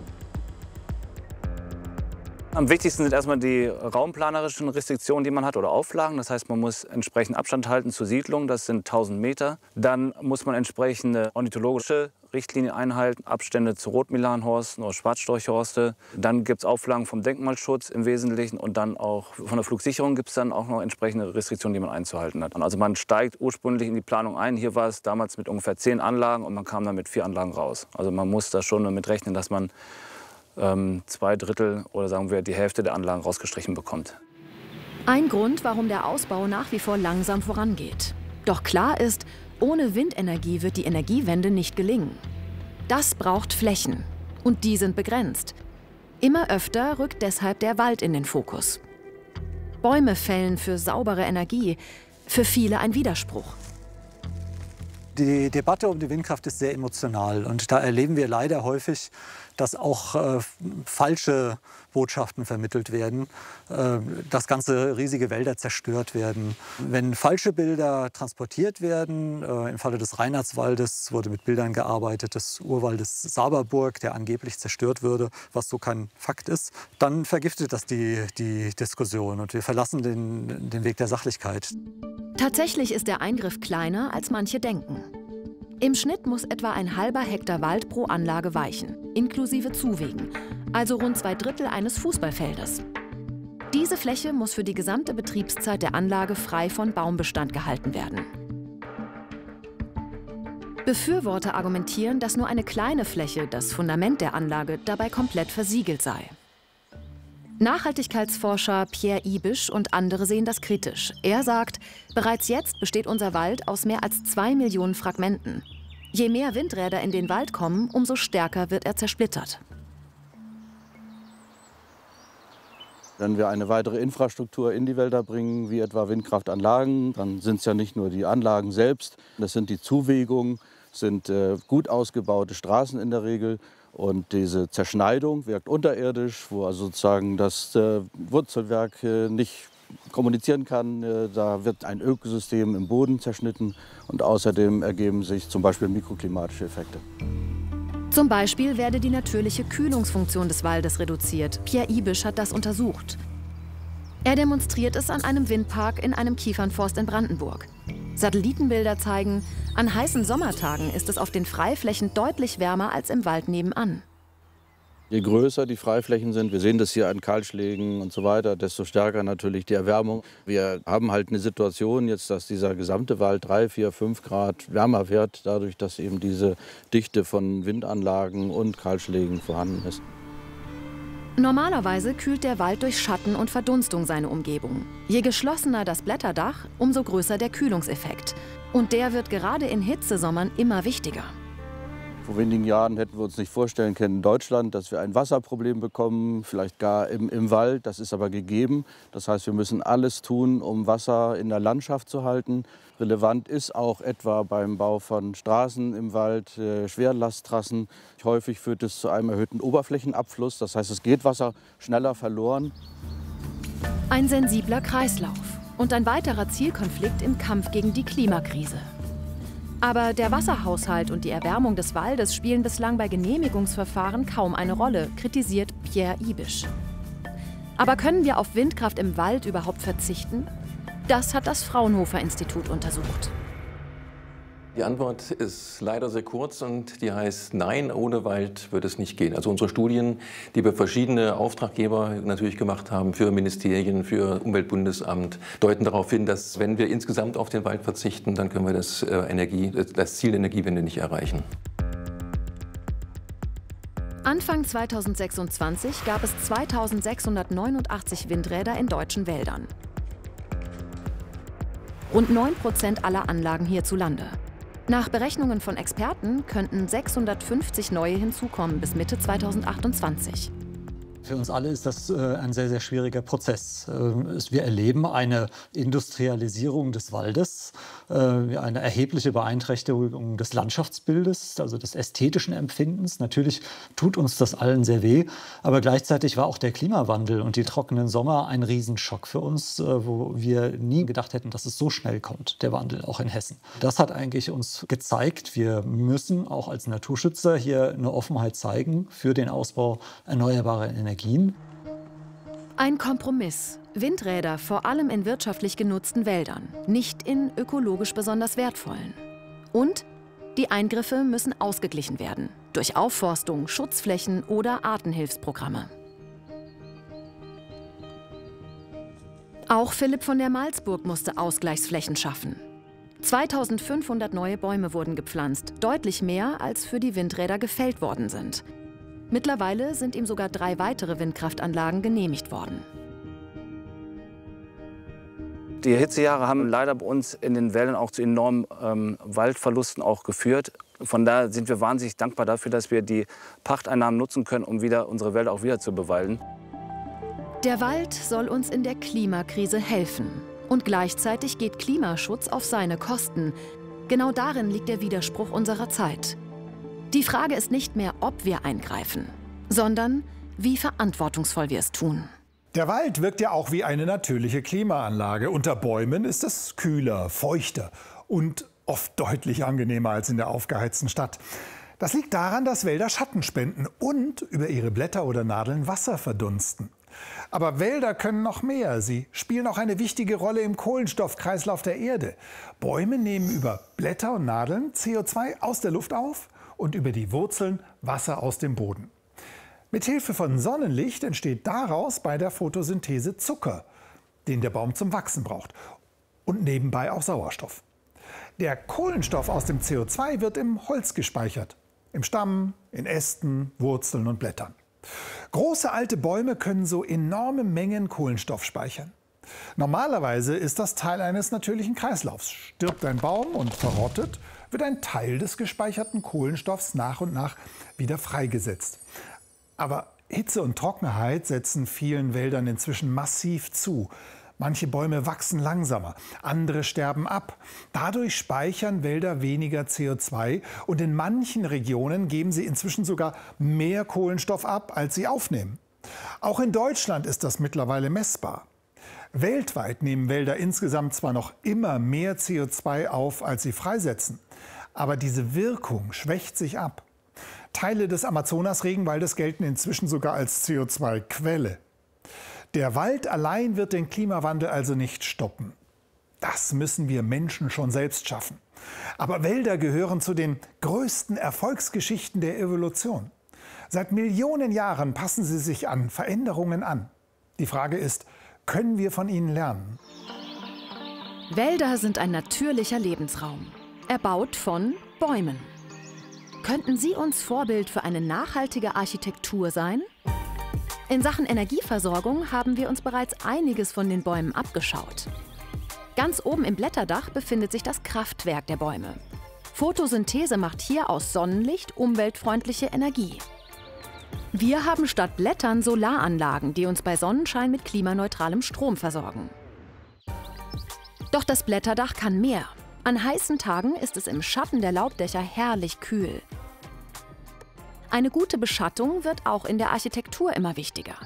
Am wichtigsten sind erstmal die raumplanerischen Restriktionen, die man hat, oder Auflagen. Das heißt, man muss entsprechend Abstand halten zur Siedlung, das sind tausend Meter. Dann muss man entsprechende ornithologische Richtlinien einhalten, Abstände zu Rotmilanhorsten oder Schwarzstorchhorste. Dann gibt es Auflagen vom Denkmalschutz im Wesentlichen, und dann auch von der Flugsicherung gibt es dann auch noch entsprechende Restriktionen, die man einzuhalten hat. Also man steigt ursprünglich in die Planung ein. Hier war es damals mit ungefähr zehn Anlagen und man kam dann mit vier Anlagen raus. Also man muss da schon damit rechnen, dass man ähm, zwei Drittel oder sagen wir die Hälfte der Anlagen rausgestrichen bekommt. Ein Grund, warum der Ausbau nach wie vor langsam vorangeht. Doch klar ist, ohne Windenergie wird die Energiewende nicht gelingen. Das braucht Flächen. Und die sind begrenzt. Immer öfter rückt deshalb der Wald in den Fokus. Bäume fällen für saubere Energie, für viele ein Widerspruch. Die Debatte um die Windkraft ist sehr emotional. Und da erleben wir leider häufig, dass auch äh, falsche Botschaften vermittelt werden, äh, dass ganze riesige Wälder zerstört werden. Wenn falsche Bilder transportiert werden, äh, im Falle des Reinhardswaldes wurde mit Bildern gearbeitet des Urwaldes Saberburg, der angeblich zerstört würde, was so kein Fakt ist, dann vergiftet das die, die Diskussion und wir verlassen den, den Weg der Sachlichkeit. Tatsächlich ist der Eingriff kleiner, als manche denken. Im Schnitt muss etwa ein halber Hektar Wald pro Anlage weichen, inklusive Zuwegen, also rund zwei Drittel eines Fußballfeldes. Diese Fläche muss für die gesamte Betriebszeit der Anlage frei von Baumbestand gehalten werden. Befürworter argumentieren, dass nur eine kleine Fläche, das Fundament der Anlage, dabei komplett versiegelt sei. Nachhaltigkeitsforscher Pierre Ibisch und andere sehen das kritisch. Er sagt, bereits jetzt besteht unser Wald aus mehr als zwei Millionen Fragmenten. Je mehr Windräder in den Wald kommen, umso stärker wird er zersplittert. Wenn wir eine weitere Infrastruktur in die Wälder bringen, wie etwa Windkraftanlagen, dann sind es ja nicht nur die Anlagen selbst, das sind die Zuwegungen, sind äh, gut ausgebaute Straßen in der Regel. Und diese Zerschneidung wirkt unterirdisch, wo also sozusagen das äh, Wurzelwerk äh, nicht kommunizieren kann. Äh, da wird ein Ökosystem im Boden zerschnitten und außerdem ergeben sich zum Beispiel mikroklimatische Effekte. Zum Beispiel werde die natürliche Kühlungsfunktion des Waldes reduziert. Pierre Ibisch hat das untersucht. Er demonstriert es an einem Windpark in einem Kiefernforst in Brandenburg. Satellitenbilder zeigen, an heißen Sommertagen ist es auf den Freiflächen deutlich wärmer als im Wald nebenan. Je größer die Freiflächen sind, wir sehen das hier an Kahlschlägen und so weiter, desto stärker natürlich die Erwärmung. Wir haben halt eine Situation jetzt, dass dieser gesamte Wald drei, vier, fünf Grad wärmer wird, dadurch, dass eben diese Dichte von Windanlagen und Kahlschlägen vorhanden ist. Normalerweise kühlt der Wald durch Schatten und Verdunstung seine Umgebung. Je geschlossener das Blätterdach, umso größer der Kühlungseffekt. Und der wird gerade in Hitzesommern immer wichtiger. Vor wenigen Jahren hätten wir uns nicht vorstellen können in Deutschland, dass wir ein Wasserproblem bekommen, vielleicht gar im, im Wald. Das ist aber gegeben. Das heißt, wir müssen alles tun, um Wasser in der Landschaft zu halten. Relevant ist auch etwa beim Bau von Straßen im Wald, äh, Schwerlasttrassen. Häufig führt es zu einem erhöhten Oberflächenabfluss. Das heißt, es geht Wasser schneller verloren. Ein sensibler Kreislauf und ein weiterer Zielkonflikt im Kampf gegen die Klimakrise. Aber der Wasserhaushalt und die Erwärmung des Waldes spielen bislang bei Genehmigungsverfahren kaum eine Rolle, kritisiert Pierre Ibisch. Aber können wir auf Windkraft im Wald überhaupt verzichten? Das hat das Fraunhofer-Institut untersucht. Die Antwort ist leider sehr kurz und die heißt, nein, ohne Wald wird es nicht gehen. Also unsere Studien, die wir verschiedene Auftraggeber natürlich gemacht haben, für Ministerien, für Umweltbundesamt, deuten darauf hin, dass wenn wir insgesamt auf den Wald verzichten, dann können wir das, äh, Energie, das Ziel der Energiewende nicht erreichen. Anfang zweitausendsechsundzwanzig gab es zweitausendsechshundertneunundachtzig Windräder in deutschen Wäldern. Rund neun Prozent aller Anlagen hierzulande. Nach Berechnungen von Experten könnten sechshundertfünfzig neue hinzukommen bis Mitte zweitausendachtundzwanzig. Für uns alle ist das äh, ein sehr, sehr schwieriger Prozess. Äh, wir erleben eine Industrialisierung des Waldes, äh, eine erhebliche Beeinträchtigung des Landschaftsbildes, also des ästhetischen Empfindens. Natürlich tut uns das allen sehr weh, aber gleichzeitig war auch der Klimawandel und die trockenen Sommer ein Riesenschock für uns, äh, wo wir nie gedacht hätten, dass es so schnell kommt, der Wandel, auch in Hessen. Das hat eigentlich uns gezeigt, wir müssen auch als Naturschützer hier eine Offenheit zeigen für den Ausbau erneuerbarer Energien. Ein Kompromiss. Windräder vor allem in wirtschaftlich genutzten Wäldern, nicht in ökologisch besonders wertvollen. Und die Eingriffe müssen ausgeglichen werden durch Aufforstung, Schutzflächen oder Artenhilfsprogramme. Auch Philipp von der Malsburg musste Ausgleichsflächen schaffen. zweitausendfünfhundert neue Bäume wurden gepflanzt, deutlich mehr als für die Windräder gefällt worden sind. Mittlerweile sind ihm sogar drei weitere Windkraftanlagen genehmigt worden. Die Hitzejahre haben leider bei uns in den Wäldern auch zu enormen ähm, Waldverlusten auch geführt. Von daher sind wir wahnsinnig dankbar dafür, dass wir die Pachteinnahmen nutzen können, um wieder unsere Wälder auch wieder zu bewalden. Der Wald soll uns in der Klimakrise helfen. Und gleichzeitig geht Klimaschutz auf seine Kosten. Genau darin liegt der Widerspruch unserer Zeit. Die Frage ist nicht mehr, ob wir eingreifen, sondern wie verantwortungsvoll wir es tun. Der Wald wirkt ja auch wie eine natürliche Klimaanlage. Unter Bäumen ist es kühler, feuchter und oft deutlich angenehmer als in der aufgeheizten Stadt. Das liegt daran, dass Wälder Schatten spenden und über ihre Blätter oder Nadeln Wasser verdunsten. Aber Wälder können noch mehr. Sie spielen auch eine wichtige Rolle im Kohlenstoffkreislauf der Erde. Bäume nehmen über Blätter und Nadeln C O zwei aus der Luft auf und über die Wurzeln Wasser aus dem Boden. Mithilfe von Sonnenlicht entsteht daraus bei der Photosynthese Zucker, den der Baum zum Wachsen braucht. Und nebenbei auch Sauerstoff. Der Kohlenstoff aus dem C O zwei wird im Holz gespeichert. Im Stamm, in Ästen, Wurzeln und Blättern. Große alte Bäume können so enorme Mengen Kohlenstoff speichern. Normalerweise ist das Teil eines natürlichen Kreislaufs. Stirbt ein Baum und verrottet, wird ein Teil des gespeicherten Kohlenstoffs nach und nach wieder freigesetzt. Aber Hitze und Trockenheit setzen vielen Wäldern inzwischen massiv zu. Manche Bäume wachsen langsamer, andere sterben ab. Dadurch speichern Wälder weniger C O zwei und in manchen Regionen geben sie inzwischen sogar mehr Kohlenstoff ab, als sie aufnehmen. Auch in Deutschland ist das mittlerweile messbar. Weltweit nehmen Wälder insgesamt zwar noch immer mehr C O zwei auf, als sie freisetzen, aber diese Wirkung schwächt sich ab. Teile des Amazonas-Regenwaldes gelten inzwischen sogar als C O zwei Quelle. Der Wald allein wird den Klimawandel also nicht stoppen. Das müssen wir Menschen schon selbst schaffen. Aber Wälder gehören zu den größten Erfolgsgeschichten der Evolution. Seit Millionen Jahren passen sie sich an Veränderungen an. Die Frage ist, können wir von ihnen lernen? Wälder sind ein natürlicher Lebensraum, erbaut von Bäumen. Könnten sie uns Vorbild für eine nachhaltige Architektur sein? In Sachen Energieversorgung haben wir uns bereits einiges von den Bäumen abgeschaut. Ganz oben im Blätterdach befindet sich das Kraftwerk der Bäume. Photosynthese macht hier aus Sonnenlicht umweltfreundliche Energie. Wir haben statt Blättern Solaranlagen, die uns bei Sonnenschein mit klimaneutralem Strom versorgen. Doch das Blätterdach kann mehr. An heißen Tagen ist es im Schatten der Laubdächer herrlich kühl. Eine gute Beschattung wird auch in der Architektur immer wichtiger.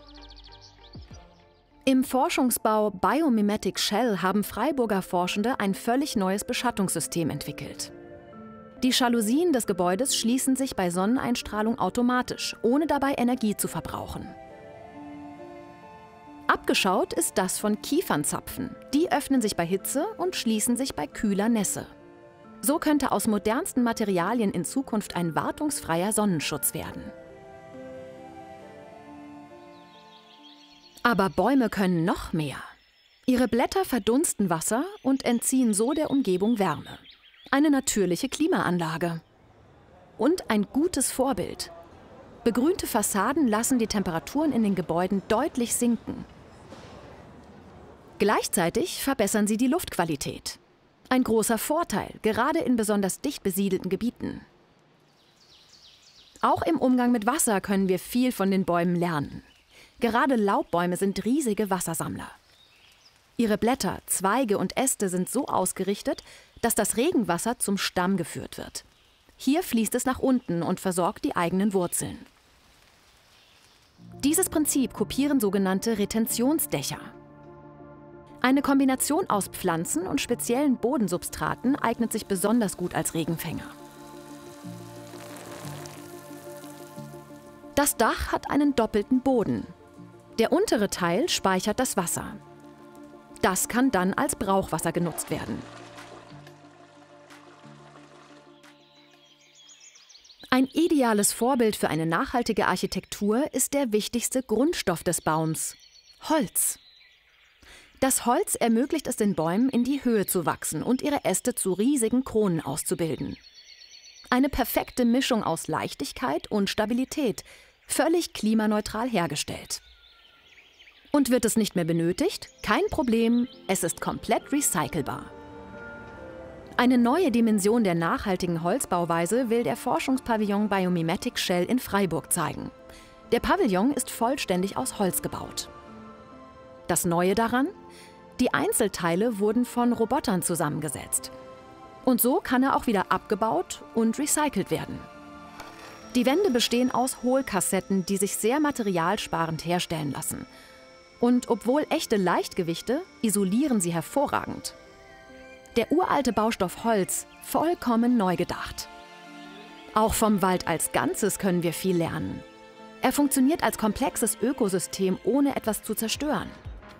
Im Forschungsbau Biomimetic Shell haben Freiburger Forschende ein völlig neues Beschattungssystem entwickelt. Die Jalousien des Gebäudes schließen sich bei Sonneneinstrahlung automatisch, ohne dabei Energie zu verbrauchen. Abgeschaut ist das von Kiefernzapfen. Die öffnen sich bei Hitze und schließen sich bei kühler Nässe. So könnte aus modernsten Materialien in Zukunft ein wartungsfreier Sonnenschutz werden. Aber Bäume können noch mehr. Ihre Blätter verdunsten Wasser und entziehen so der Umgebung Wärme. Eine natürliche Klimaanlage. Und ein gutes Vorbild. Begrünte Fassaden lassen die Temperaturen in den Gebäuden deutlich sinken. Gleichzeitig verbessern sie die Luftqualität. Ein großer Vorteil, gerade in besonders dicht besiedelten Gebieten. Auch im Umgang mit Wasser können wir viel von den Bäumen lernen. Gerade Laubbäume sind riesige Wassersammler. Ihre Blätter, Zweige und Äste sind so ausgerichtet, dass das Regenwasser zum Stamm geführt wird. Hier fließt es nach unten und versorgt die eigenen Wurzeln. Dieses Prinzip kopieren sogenannte Retentionsdächer. Eine Kombination aus Pflanzen und speziellen Bodensubstraten eignet sich besonders gut als Regenfänger. Das Dach hat einen doppelten Boden. Der untere Teil speichert das Wasser. Das kann dann als Brauchwasser genutzt werden. Ein ideales Vorbild für eine nachhaltige Architektur ist der wichtigste Grundstoff des Baums: Holz. Das Holz ermöglicht es den Bäumen, in die Höhe zu wachsen und ihre Äste zu riesigen Kronen auszubilden. Eine perfekte Mischung aus Leichtigkeit und Stabilität, völlig klimaneutral hergestellt. Und wird es nicht mehr benötigt? Kein Problem, es ist komplett recycelbar. Eine neue Dimension der nachhaltigen Holzbauweise will der Forschungspavillon Biomimetic Shell in Freiburg zeigen. Der Pavillon ist vollständig aus Holz gebaut. Das Neue daran? Die Einzelteile wurden von Robotern zusammengesetzt. Und so kann er auch wieder abgebaut und recycelt werden. Die Wände bestehen aus Hohlkassetten, die sich sehr materialsparend herstellen lassen. Und obwohl echte Leichtgewichte, isolieren sie hervorragend. Der uralte Baustoff Holz, vollkommen neu gedacht. Auch vom Wald als Ganzes können wir viel lernen. Er funktioniert als komplexes Ökosystem, ohne etwas zu zerstören.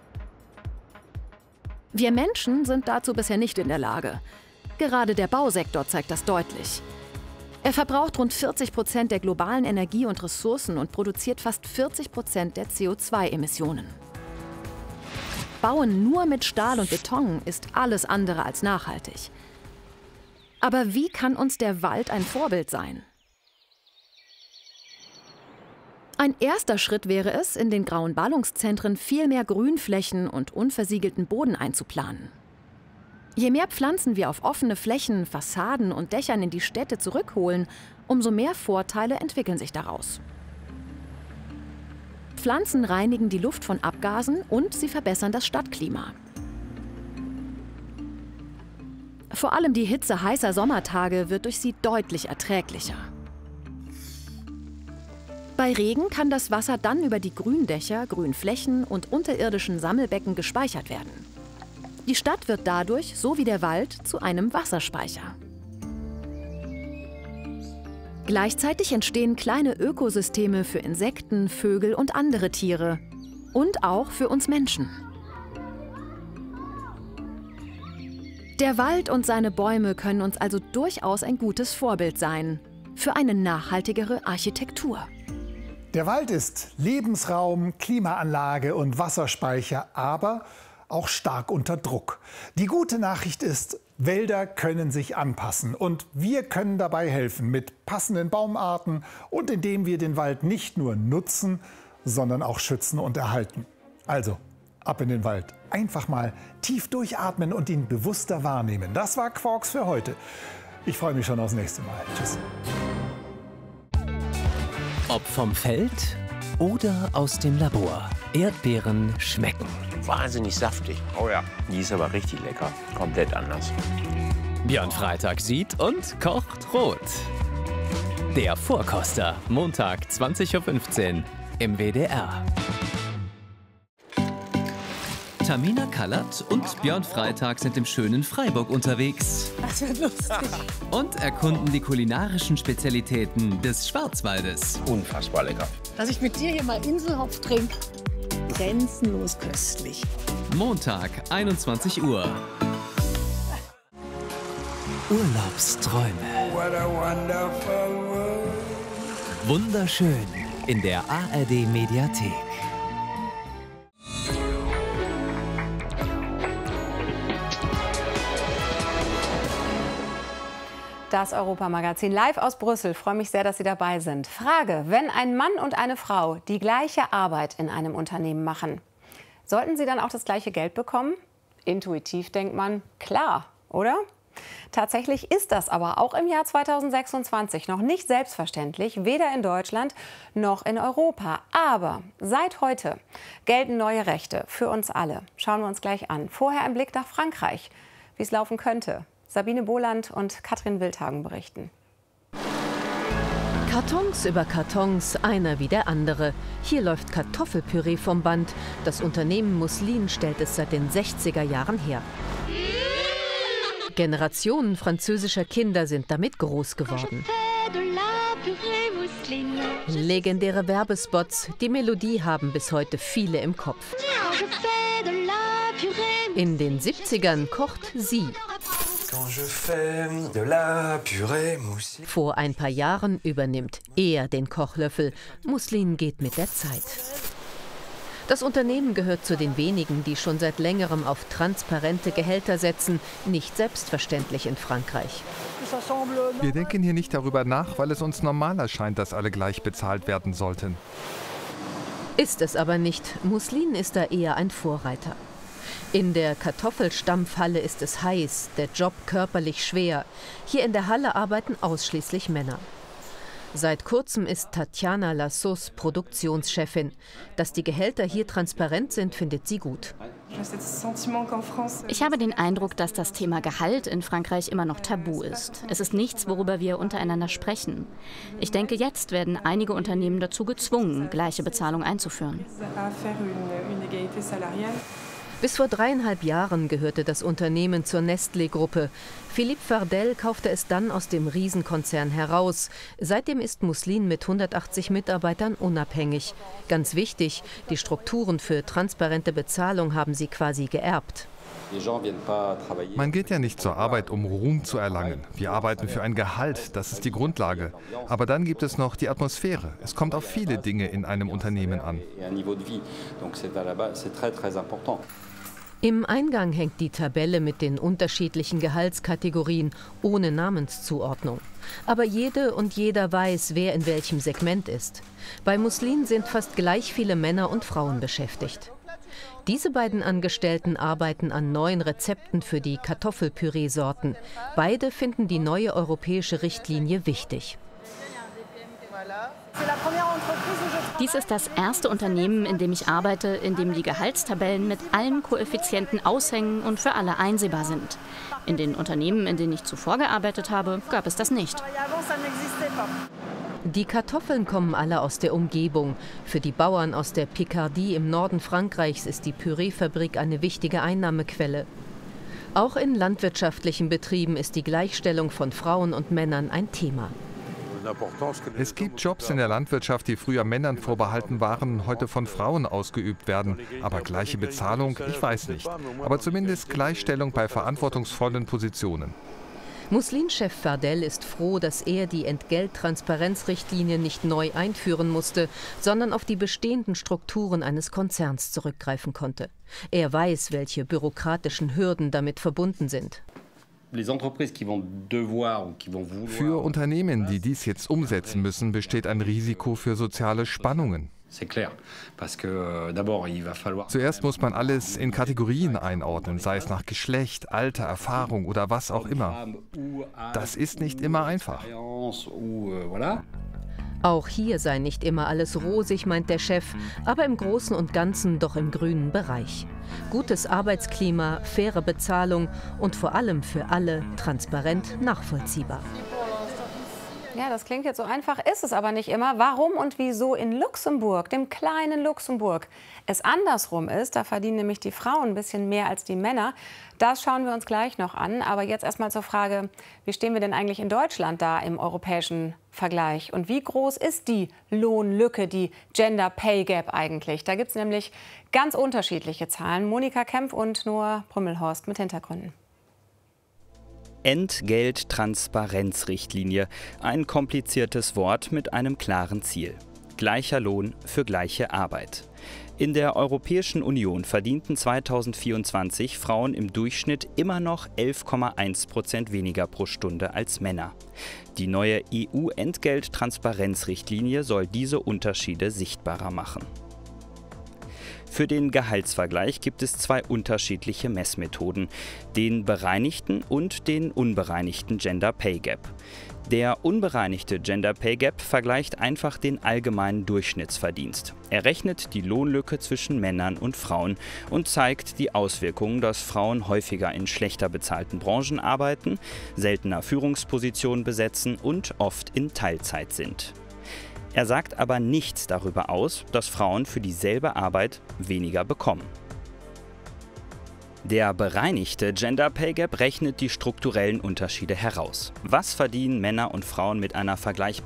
Wir Menschen sind dazu bisher nicht in der Lage. Gerade der Bausektor zeigt das deutlich. Er verbraucht rund vierzig Prozent der globalen Energie und Ressourcen und produziert fast vierzig Prozent der C O zwei Emissionen. Bauen nur mit Stahl und Beton ist alles andere als nachhaltig. Aber wie kann uns der Wald ein Vorbild sein? Ein erster Schritt wäre es, in den grauen Ballungszentren viel mehr Grünflächen und unversiegelten Boden einzuplanen. Je mehr Pflanzen wir auf offene Flächen, Fassaden und Dächern in die Städte zurückholen, umso mehr Vorteile entwickeln sich daraus. Pflanzen reinigen die Luft von Abgasen und sie verbessern das Stadtklima. Vor allem die Hitze heißer Sommertage wird durch sie deutlich erträglicher. Bei Regen kann das Wasser dann über die Gründächer, Grünflächen und unterirdischen Sammelbecken gespeichert werden. Die Stadt wird dadurch, so wie der Wald, zu einem Wasserspeicher. Gleichzeitig entstehen kleine Ökosysteme für Insekten, Vögel und andere Tiere. Und auch für uns Menschen. Der Wald und seine Bäume können uns also durchaus ein gutes Vorbild sein für eine nachhaltigere Architektur. Der Wald ist Lebensraum, Klimaanlage und Wasserspeicher, aber auch stark unter Druck. Die gute Nachricht ist, Wälder können sich anpassen und wir können dabei helfen mit passenden Baumarten und indem wir den Wald nicht nur nutzen, sondern auch schützen und erhalten. Also, ab in den Wald. Einfach mal tief durchatmen und ihn bewusster wahrnehmen. Das war Quarks für heute. Ich freue mich schon aufs nächste Mal. Tschüss. Ob vom Feld oder aus dem Labor. Erdbeeren schmecken. Wahnsinnig saftig. Oh ja, die ist aber richtig lecker. Komplett anders. Björn Freitag sieht und kocht rot. Der Vorkoster, Montag zwanzig Uhr fünfzehn im W D R. Tamina Kallert und Björn Freitag sind im schönen Freiburg unterwegs. Das wird lustig. Und erkunden die kulinarischen Spezialitäten des Schwarzwaldes. Unfassbar lecker. Dass ich mit dir hier mal Inselhopf trinke. Grenzenlos köstlich. Montag, einundzwanzig Uhr. Urlaubsträume. What a wonderful world. Wunderschön in der A R D Mediathek. Das Europamagazin live aus Brüssel. Ich freue mich sehr, dass Sie dabei sind. Frage: Wenn ein Mann und eine Frau die gleiche Arbeit in einem Unternehmen machen, sollten sie dann auch das gleiche Geld bekommen? Intuitiv denkt man, klar, oder? Tatsächlich ist das aber auch im Jahr zweitausendsechsundzwanzig noch nicht selbstverständlich, weder in Deutschland noch in Europa. Aber seit heute gelten neue Rechte für uns alle. Schauen wir uns gleich an. Vorher ein Blick nach Frankreich, wie es laufen könnte. Sabine Boland und Katrin Wildhagen berichten. Kartons über Kartons, einer wie der andere. Hier läuft Kartoffelpüree vom Band. Das Unternehmen Mousseline stellt es seit den sechziger Jahren her. Generationen französischer Kinder sind damit groß geworden. Legendäre Werbespots, die Melodie haben bis heute viele im Kopf. In den siebzigern kocht sie. Vor ein paar Jahren übernimmt er den Kochlöffel. Mousseline geht mit der Zeit. Das Unternehmen gehört zu den wenigen, die schon seit längerem auf transparente Gehälter setzen. Nicht selbstverständlich in Frankreich. Wir denken hier nicht darüber nach, weil es uns normal erscheint, dass alle gleich bezahlt werden sollten. Ist es aber nicht. Mousseline ist da eher ein Vorreiter. In der Kartoffelstampfhalle ist es heiß, der Job körperlich schwer. Hier in der Halle arbeiten ausschließlich Männer. Seit kurzem ist Tatjana Lassos Produktionschefin. Dass die Gehälter hier transparent sind, findet sie gut. Ich habe den Eindruck, dass das Thema Gehalt in Frankreich immer noch tabu ist. Es ist nichts, worüber wir untereinander sprechen. Ich denke, jetzt werden einige Unternehmen dazu gezwungen, gleiche Bezahlung einzuführen. Bis vor dreieinhalb Jahren gehörte das Unternehmen zur Nestlé-Gruppe. Philippe Fardel kaufte es dann aus dem Riesenkonzern heraus. Seitdem ist Mousseline mit hundertachtzig Mitarbeitern unabhängig. Ganz wichtig, die Strukturen für transparente Bezahlung haben sie quasi geerbt. Man geht ja nicht zur Arbeit, um Ruhm zu erlangen. Wir arbeiten für ein Gehalt, das ist die Grundlage. Aber dann gibt es noch die Atmosphäre. Es kommt auf viele Dinge in einem Unternehmen an. Im Eingang hängt die Tabelle mit den unterschiedlichen Gehaltskategorien ohne Namenszuordnung. Aber jede und jeder weiß, wer in welchem Segment ist. Bei Mousseline sind fast gleich viele Männer und Frauen beschäftigt. Diese beiden Angestellten arbeiten an neuen Rezepten für die Kartoffelpüree-Sorten. Beide finden die neue europäische Richtlinie wichtig. Dies ist das erste Unternehmen, in dem ich arbeite, in dem die Gehaltstabellen mit allen Koeffizienten aushängen und für alle einsehbar sind. In den Unternehmen, in denen ich zuvor gearbeitet habe, gab es das nicht. Die Kartoffeln kommen alle aus der Umgebung. Für die Bauern aus der Picardie im Norden Frankreichs ist die Püreefabrik eine wichtige Einnahmequelle. Auch in landwirtschaftlichen Betrieben ist die Gleichstellung von Frauen und Männern ein Thema. Es gibt Jobs in der Landwirtschaft, die früher Männern vorbehalten waren, heute von Frauen ausgeübt werden. Aber gleiche Bezahlung, ich weiß nicht. Aber zumindest Gleichstellung bei verantwortungsvollen Positionen. Mousseline-Chef Fardel ist froh, dass er die Entgelttransparenzrichtlinie nicht neu einführen musste, sondern auf die bestehenden Strukturen eines Konzerns zurückgreifen konnte. Er weiß, welche bürokratischen Hürden damit verbunden sind. Für Unternehmen, die dies jetzt umsetzen müssen, besteht ein Risiko für soziale Spannungen. Zuerst muss man alles in Kategorien einordnen, sei es nach Geschlecht, Alter, Erfahrung oder was auch immer. Das ist nicht immer einfach. Auch hier sei nicht immer alles rosig, meint der Chef, aber im Großen und Ganzen doch im grünen Bereich. Gutes Arbeitsklima, faire Bezahlung und vor allem für alle transparent nachvollziehbar. Ja, das klingt jetzt so einfach, ist es aber nicht immer. Warum und wieso in Luxemburg, dem kleinen Luxemburg, es andersrum ist, da verdienen nämlich die Frauen ein bisschen mehr als die Männer, das schauen wir uns gleich noch an. Aber jetzt erstmal zur Frage, wie stehen wir denn eigentlich in Deutschland da im europäischen Vergleich? Und wie groß ist die Lohnlücke, die Gender Pay Gap eigentlich? Da gibt es nämlich ganz unterschiedliche Zahlen. Monika Kempf und Noah Brümmelhorst mit Hintergründen. Entgelttransparenzrichtlinie. Ein kompliziertes Wort mit einem klaren Ziel. Gleicher Lohn für gleiche Arbeit. In der Europäischen Union verdienten zweitausendvierundzwanzig Frauen im Durchschnitt immer noch elf Komma eins Prozent weniger pro Stunde als Männer. Die neue E U-Entgelttransparenzrichtlinie soll diese Unterschiede sichtbarer machen. Für den Gehaltsvergleich gibt es zwei unterschiedliche Messmethoden, den bereinigten und den unbereinigten Gender Pay Gap. Der unbereinigte Gender Pay Gap vergleicht einfach den allgemeinen Durchschnittsverdienst. Er rechnet die Lohnlücke zwischen Männern und Frauen und zeigt die Auswirkungen, dass Frauen häufiger in schlechter bezahlten Branchen arbeiten, seltener Führungspositionen besetzen und oft in Teilzeit sind. Er sagt aber nichts darüber aus, dass Frauen für dieselbe Arbeit weniger bekommen. Der bereinigte Gender Pay Gap rechnet die strukturellen Unterschiede heraus. Was verdienen Männer und Frauen mit einer vergleichbaren